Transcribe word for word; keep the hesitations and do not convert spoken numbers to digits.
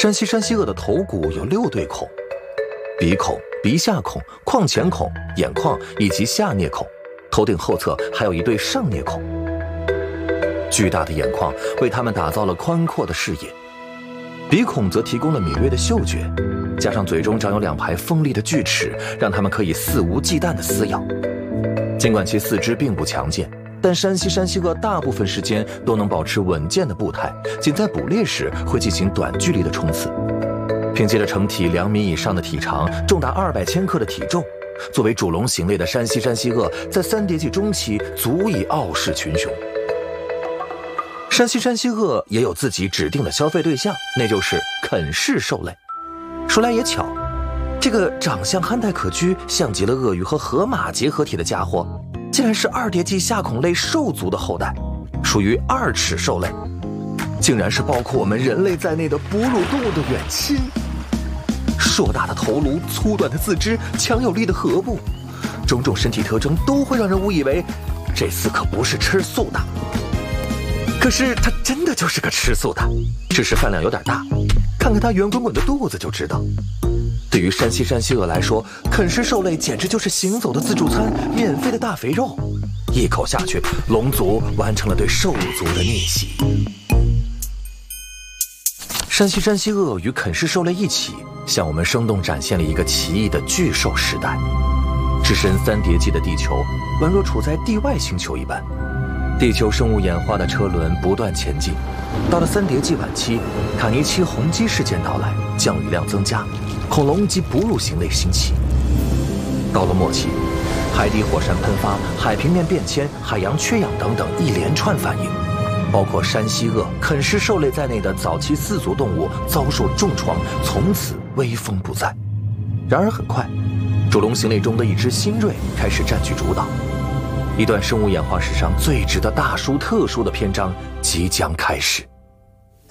山西山西鳄的头骨有六对孔，鼻孔、鼻下孔、眶前孔、眼眶以及下颞孔，头顶后侧还有一对上颞孔。巨大的眼眶为它们打造了宽阔的视野，鼻孔则提供了敏锐的嗅觉，加上嘴中长有两排锋利的锯齿，让它们可以肆无忌惮地撕咬。尽管其四肢并不强健，但山西山西鳄大部分时间都能保持稳健的步态，仅在捕猎时会进行短距离的冲刺。凭借着成体两米以上的体长，重达二百千克的体重，作为主龙型类的山西山西鳄在三叠纪中期足以傲视群雄。山西山西鳄也有自己指定的消费对象，那就是啃噬兽类。说来也巧，这个长相憨态可掬、像极了鳄鱼和河马结合体的家伙，竟然是二叠纪下孔类兽族的后代，属于二齿兽类，竟然是包括我们人类在内的哺乳动物的远亲。硕大的头颅、粗短的四肢、强有力的颌部，种种身体特征都会让人误以为这厮可不是吃素的。可是它真的就是个吃素的，只是饭量有点大，看看它圆滚滚的肚子就知道。对于山西山西鳄来说，啃食兽类简直就是行走的自助餐，免费的大肥肉。一口下去，龙族完成了对兽族的逆袭。山西山西鳄与啃食兽类一起，向我们生动展现了一个奇异的巨兽时代。置身三叠纪的地球，宛若处在地外星球一般。地球生物演化的车轮不断前进，到了三叠纪晚期，卡尼奇洪积事件到来，降雨量增加，恐龙及哺乳型类兴起。到了末期，海底火山喷发、海平面变迁、海洋缺氧等等一连串反应，包括山西鳄、啃食兽类在内的早期四足动物遭受重创，从此威风不再。然而很快，主龙型类中的一只新锐开始占据主导。一段生物演化史上最值得大书特书的篇章即将开始。